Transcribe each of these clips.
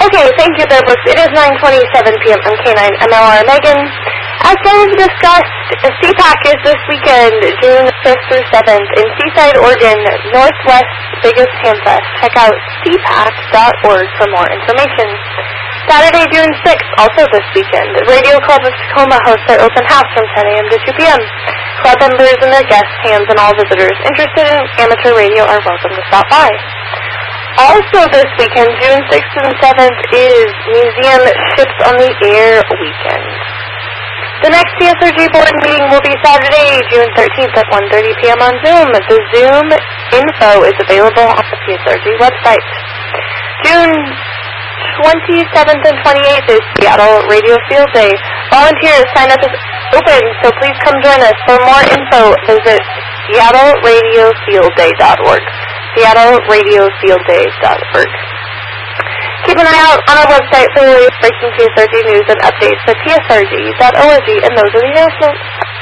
Okay, thank you, Bearbooks. It is 9:27 p.m. on K9MLR. Megan, as we've discussed, CPAC is this weekend, June 5th through 7th, in Seaside, Oregon, Northwest's biggest hamfest. Check out cpac.org for more information. Saturday, June 6th, also this weekend, Radio Club of Tacoma hosts their open house from 10 a.m. to 2 p.m. Club members and their guests, fans, and all visitors interested in amateur radio are welcome to stop by. Also this weekend, June 6th and 7th, is Museum Ships on the Air weekend. The next PSRG board meeting will be Saturday, June 13th at 1:30 p.m. on Zoom. The Zoom info is available on the PSRG website. June 27th and 28th is Seattle Radio Field Day. Volunteers sign up is open, so please come join us. For more info, visit seattleradiofieldday.org. seattleradiofieldday.org. Keep an eye out on our website for the latest breaking PSRG news and updates at psrg.org, and those are the announcements.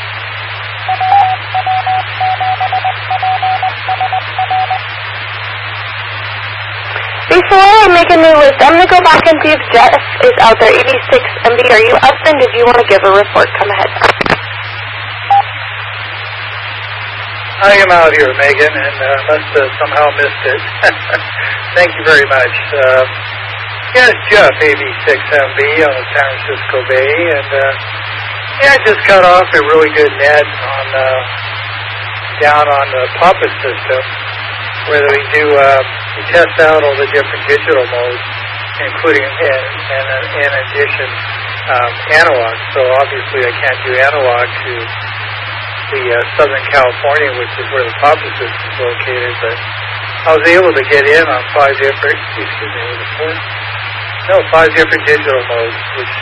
Before I make a new list, I'm going to go back and see if Jeff is out there. 86 MB, are you up, and did you want to give a report? Come ahead. I am out here, Megan, and must have somehow missed it. Thank you very much. Yes, Jeff, AB6MB on the San Francisco Bay, and I just got off a really good net on down on the Papa system, where we do we test out all the different digital modes, including in addition analog. So obviously, I can't do analog to the Southern California, which is where the Papa system is located, but I was able to get in on 5 different digital modes, which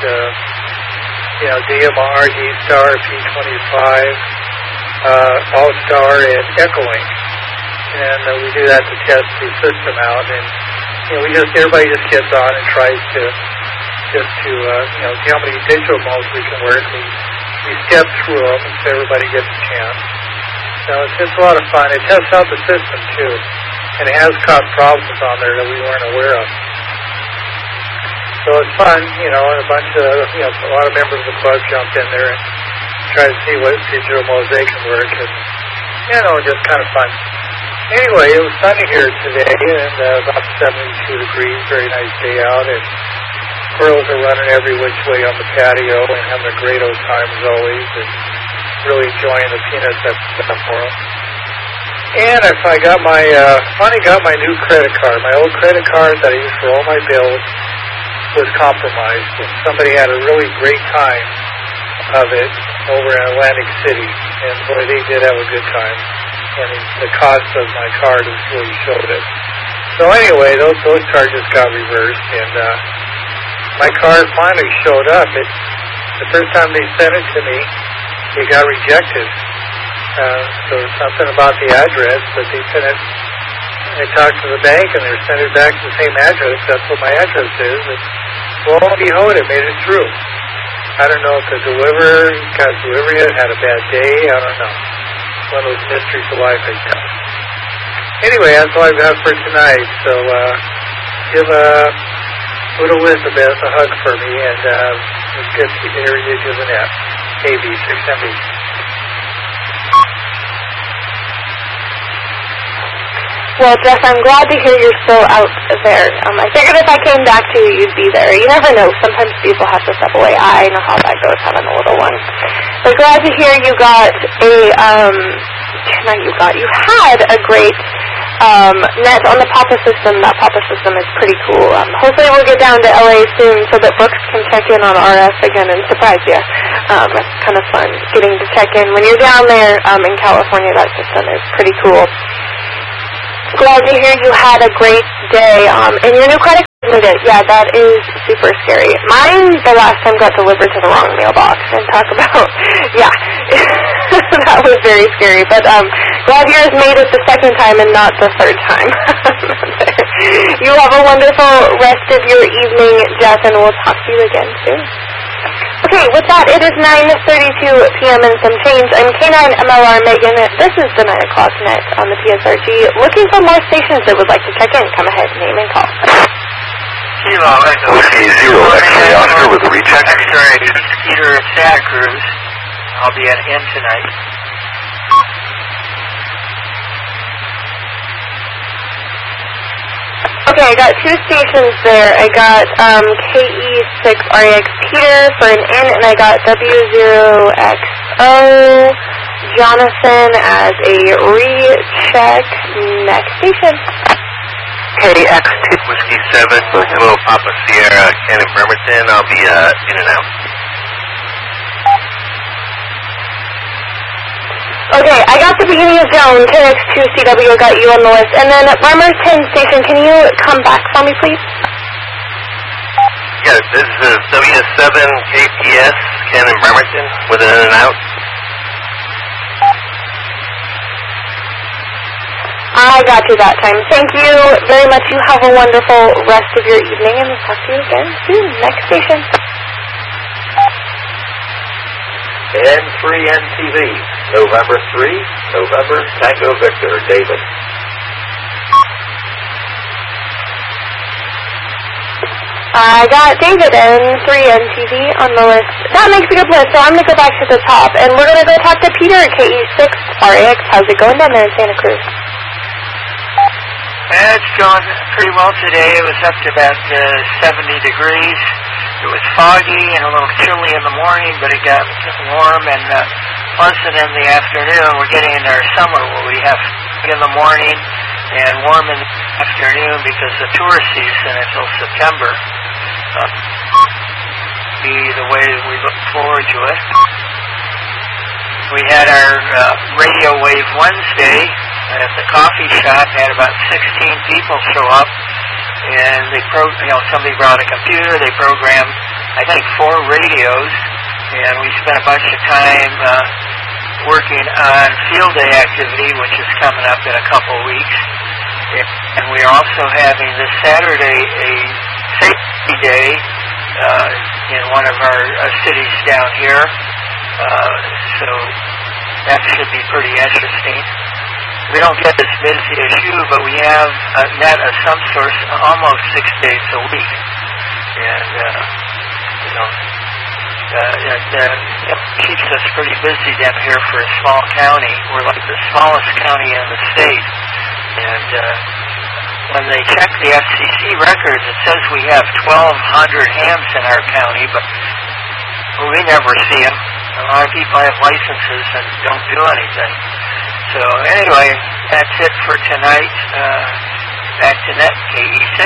DMR, D-Star, P25, All-Star, and Echolink, and we do that to test the system out, and everybody just gets on and tries to see how many digital modes we can work. We step through them so everybody gets a chance. So it's a lot of fun. It tests out the system too, and it has caught problems on there that we weren't aware of. So it's fun, and a bunch of a lot of members of the club jumped in there and tried to see what digital modes they can work, and just kind of fun. Anyway, it was sunny here today, and about 72 degrees, very nice day out, and squirrels are running every which way on the patio and having a great old time as always, and really enjoying the peanuts I've set for them. And I finally got my new credit card. My old credit card that I used for all my bills was compromised, and somebody had a really great time of it over in Atlantic City, and boy, they did have a good time. And the cost of my card has really showed it. So anyway, those charges got reversed, and my card finally showed up. The first time they sent it to me, it got rejected. So something about the address, but they sent it. I talked to the bank, and they sent it back to the same address. That's what my address is. And lo and behold, it made it through. I don't know if the deliverer got delivery yet, had a bad day. I don't know. One of those mysteries of life, I guess. Anyway, that's all I've got for tonight. So give little Elizabeth a hug for me, and it's good to hear you do the net. AB6MB. Well, Jeff, I'm glad to hear you're still out there. I figured if I came back to you, you'd be there. You never know. Sometimes people have to step away. I know how that goes having a little one. But glad to hear you got you had a great net on the Papa system. That Papa system is pretty cool. Hopefully we'll get down to LA soon so that Brooks can check in on RF again and surprise you. That's kind of fun, getting to check in. When you're down there in California, that system is pretty cool. Glad to hear you had a great day. And your new credit card, yeah, that is super scary. Mine, the last time, got delivered to the wrong mailbox. And talk about, yeah, that was very scary. But glad yours made it the second time and not the third time. You have a wonderful rest of your evening, Jeff, and we'll talk to you again soon. Okay, with that, it is 9:32 p.m. and some change. I'm K9MLR Megan. This is the 9 o'clock net on the PSRG. Looking for more stations that would like to check in. Come ahead, name and call. Kilo Whiskey 0 X-ray Oscar with a recheck. X-ray Peter at Santa Cruz. I'll be at N tonight. Okay, I got two stations there. I got KE6RX Peter for an N, and I got W0XO Jonathan as a recheck. Next station. KX2 Whiskey 7 Kilo Papa Sierra Cannon Bremerton. I'll be in and out. Okay, I got the beginning of zone. KX2CW got you on the list. And then Bremerton Station, can you come back for me, please? Yeah, this is W7 KPS Cannon Bremerton with an in and out. I got you that time. Thank you very much. You have a wonderful rest of your evening, and we'll talk to you again soon. Next station. N3NTV, November 3, November, Tango Victor, David. I got David N3NTV on the list. That makes a good list, so I'm going to go back to the top, and we're going to go talk to Peter at KE6RX. How's it going down there in Santa Cruz? It's going pretty well today. It was up to about 70 degrees. It was foggy and a little chilly in the morning, but it got warm and pleasant in the afternoon. We're getting into our summer where we have in the morning and warm in the afternoon because the tourist season until September. Be the way we look forward to it. We had our Radio Wave Wednesday at the coffee shop. Had about 16 people show up, and they somebody brought a computer. They programmed, I think, 4 radios, and we spent a bunch of time working on field day activity, which is coming up in a couple of weeks. And we are also having this Saturday a safety day in one of our cities down here. So that should be pretty interesting. We don't get as busy as you, but we have met at some source almost 6 days a week. And, it keeps us pretty busy down here for a small county. We're like the smallest county in the state. And when they check the FCC records, it says we have 1,200 hams in our county, but we never see them. A lot of people have licenses and don't do anything. So anyway, that's it for tonight. Back to net, KE6.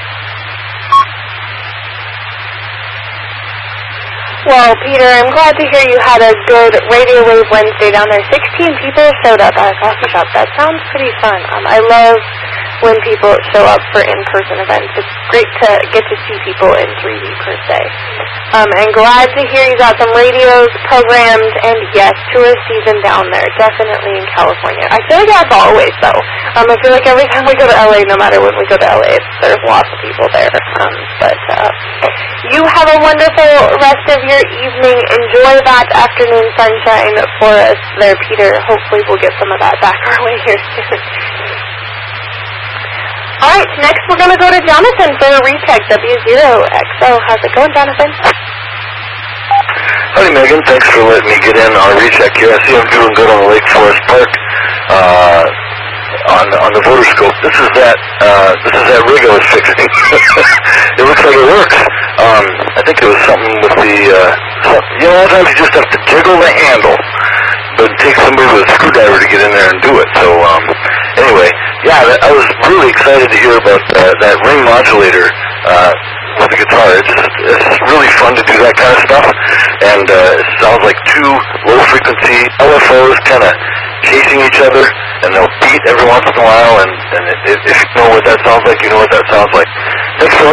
Well, Peter, I'm glad to hear you had a good Radio Wave Wednesday down there. 16 people showed up at a coffee shop. That sounds pretty fun. I love when people show up for in-person events. It's great to get to see people in 3D per se. And glad to hear you got some radios programmed, and yes, tourist season down there, definitely in California. I feel like that's always, though. I feel like every time we go to LA, no matter when we go to LA, there's lots of people there. But you have a wonderful rest of your evening. Enjoy that afternoon sunshine for us there, Peter. Hopefully we'll get some of that back our way here soon. All right, next we're going to go to Jonathan for a recheck, W0XO. How's it going, Jonathan? Howdy, Megan. Thanks for letting me get in on a recheck here. I see I'm doing good on the Lake Forest Park on the voter scope. This is that rig I was fixing. It looks like it works. I think it was something with the sometimes you just have to jiggle the handle, but it takes somebody with a screwdriver to get in there and do it. So anyway, yeah, I was really excited to hear about that ring modulator with the guitar. It's really fun to do that kind of stuff, and it sounds like 2 low-frequency LFOs kind of chasing each other, and they'll beat every once in a while, and if you know what that sounds like, you know what that sounds like. Thanks for